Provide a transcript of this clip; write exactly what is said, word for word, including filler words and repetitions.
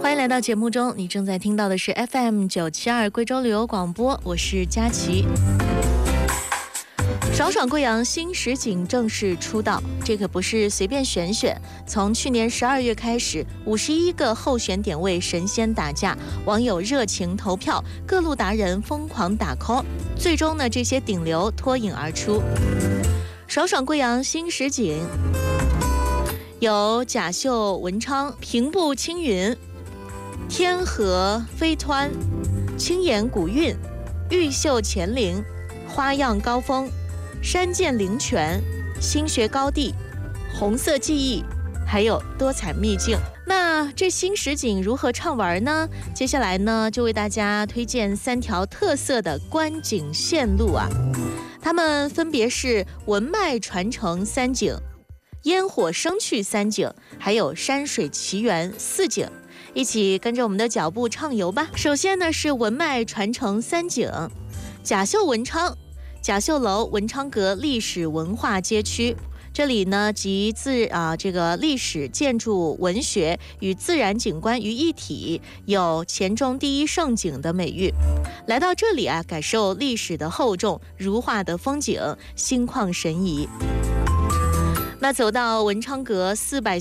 欢迎来到节目中，你正在听到的是 F M 九七二贵州旅游广播，我是佳琪。爽爽贵阳新实景正式出道，这可不是随便选选。从去年十二月开始，五十一个候选点位神仙打架，网友热情投票，各路达人疯狂打 call， 最终呢，这些顶流脱颖而出。爽爽贵阳新实景有甲秀文昌、平步青云、天河飞湍、青岩古韵、玉秀乾陵、花样高峰、山涧灵泉、心学高地、红色记忆，还有多彩秘境。那这新实景如何畅玩呢？接下来呢，就为大家推荐三条特色的观景线路啊，它们分别是文脉传承三景、烟火生趣三景，还有山水奇缘四景。一起跟着我们的脚步畅游吧。首先呢是文脉传承三景，甲秀文昌。甲秀楼文昌阁历史文化街区，这里呢集自啊这个历史、建筑、文学与自然景观于一体，有黔中第一胜景的美誉。来到这里啊，感受历史的厚重、如画的风景，心旷神怡。那走到文昌阁四百